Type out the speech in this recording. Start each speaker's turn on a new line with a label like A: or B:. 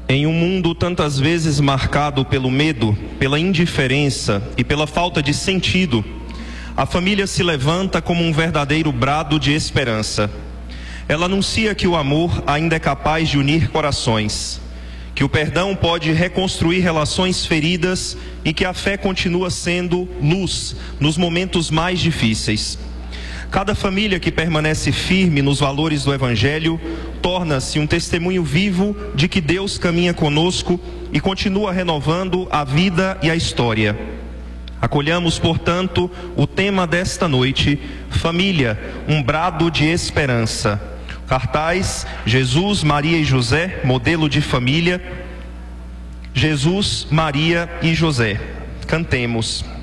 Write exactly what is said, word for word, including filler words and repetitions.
A: Em um mundo tantas vezes marcado pelo medo, pela indiferença e pela falta de sentido, a família se levanta como um verdadeiro brado de esperança. Ela anuncia que o amor ainda é capaz de unir corações, que o perdão pode reconstruir relações feridas e que a fé continua sendo luz nos momentos mais difíceis. Cada família que permanece firme nos valores do Evangelho torna-se um testemunho vivo de que Deus caminha conosco e continua renovando a vida e a história. Acolhamos, portanto, o tema desta noite, Família, um brado de esperança. Cartaz: Jesus, Maria e José, modelo de família. Jesus, Maria e José. Cantemos.